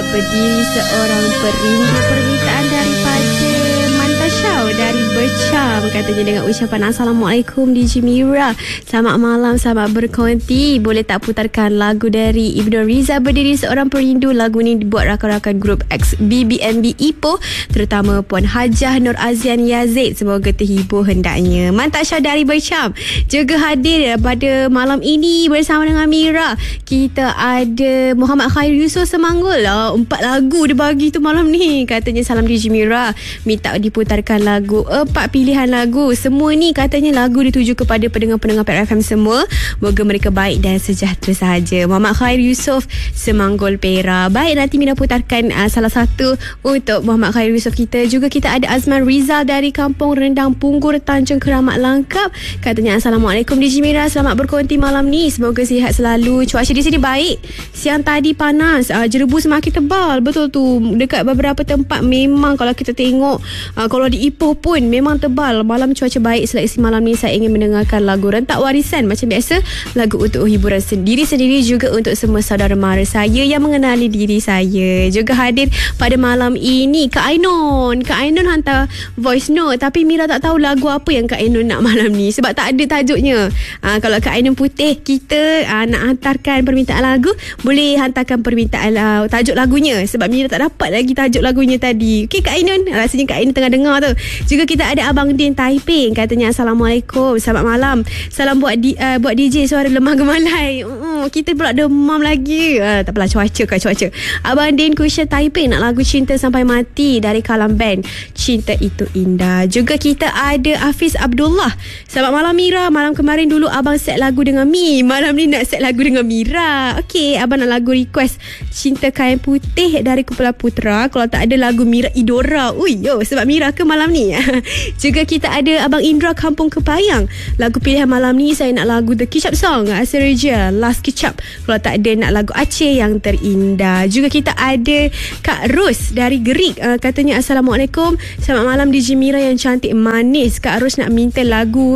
berdiri seorang perindu permintaan daripada Mantasya dari Bercam, katanya dengan ucapan Assalamualaikum DJ Mira, selamat malam, selamat berkonti. Boleh tak putarkan lagu dari Ibnu Riza, Berdiri Seorang Perindu. Lagu ni dibuat rakan-rakan grup X BBNB Ipoh, terutama Puan Hajah Nur Azian Yazid. Semoga terhibur hendaknya. Mantasya dari Bercam juga hadir pada malam ini bersama dengan Mira. Kita ada Muhammad Khair Yusof Semanggul. 4 lagu dia bagi tu malam ni. Katanya salam DJ Mira, minta diputarkan lagu 4 pilihan lagu. Semua ni katanya lagu dituju kepada pendengar-pendengar PRFM semua. Moga mereka baik dan sejahtera sahaja. Muhammad Khair Yusof Semanggul Perak. Baik, nanti Mira putarkan salah satu untuk Muhammad Khair Yusof kita. Juga kita ada Azman Rizal dari Kampung Rendang Punggur, Tanjung Keramat Langkap. Katanya Assalamualaikum DJ Mira, selamat berkonti malam ni. Semoga sihat selalu. Cuaca di sini baik. Siang tadi panas, jerebu semakin tebal. Betul tu, dekat beberapa tempat memang kalau kita tengok, kalau di Ipoh pun memang tebal. Malam cuaca baik. Seleksi malam ni saya ingin mendengarkan lagu Rentak Warisan. Macam biasa, lagu untuk hiburan sendiri-sendiri, juga untuk semua saudara mara saya yang mengenali diri saya. Juga hadir pada malam ini Kak Ainun. Kak Ainun hantar voice note, tapi Mira tak tahu lagu apa yang Kak Ainun nak malam ni sebab tak ada tajuknya. Kalau Kak Ainun Putih kita nak hantarkan permintaan lagu, boleh hantarkan permintaan tajuk lagunya, sebab Mira tak dapat lagi tajuk lagunya tadi. Okey Kak Ainun, rasanya Kak Ainun tengah dengar tu. Juga kita ada Abang Din Taiping. Katanya Assalamualaikum, selamat malam. Salam buat DJ suara lemah gemalai. Kita pula demam lagi. Tak apalah, cuaca. Abang Din Kusha Taiping nak lagu Cinta Sampai Mati dari Kalam Band, Cinta Itu Indah. Juga kita ada Hafiz Abdullah. Selamat malam Mira. Malam kemarin dulu abang set lagu dengan Mi, malam ni nak set lagu dengan Mira. Okey, abang nak lagu request Cinta Kain Putih dari Kumpulan Putra. Kalau tak ada lagu Mira Idora. Sebab Mira ke malam ni. Juga kita ada Abang Indra Kampung Kepayang. Lagu pilihan malam ni saya nak lagu The Kicap Song, Aseraja Last Kicap. Kalau tak ada, nak lagu Aceh Yang Terindah. Juga kita ada Kak Ros dari Gerik. Katanya Assalamualaikum, selamat malam DJ Mira yang cantik manis. Kak Ros nak minta lagu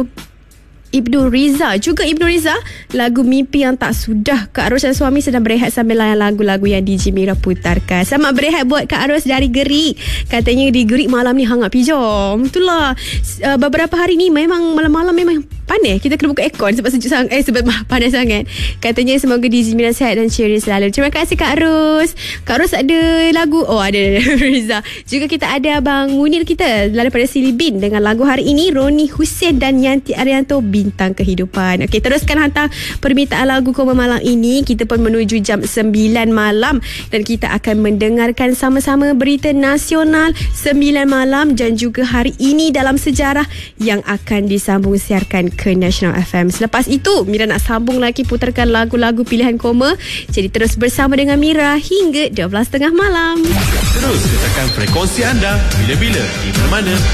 Ibnu Riza. Juga Ibnu Riza, lagu Mimpi Yang Tak Sudah. Kak Ros dan suami sedang berehat sambil layan lagu-lagu yang DJ Mira putarkan. Selamat berehat buat Kak Ros dari Gerik. Katanya di Gerik malam ni hangat pijam. Itulah, beberapa hari ni memang malam-malam memang panas. Kita kena buka aircon sebab sejuk sangat, sebab panas sangat. Katanya semoga DJ Mira sihat dan ceria selalu. Terima kasih Kak Ros. Kak Ros ada lagu, ada Riza. Juga kita ada Abang Munir kita daripada Silibin dengan lagu hari ini Roni Hussein dan Yanti Arianto, Bintang Kehidupan. Okey, teruskan hantar permintaan lagu koma malam ini. Kita pun menuju jam 9 malam dan kita akan mendengarkan sama-sama berita nasional 9 malam dan juga hari ini dalam sejarah yang akan disambung siarkan ke National FM. Selepas itu Mira nak sambung lagi putarkan lagu-lagu pilihan koma. Jadi terus bersama dengan Mira hingga 12.30 malam. Terus letakkan frekuensi anda bila-bila, di mana-mana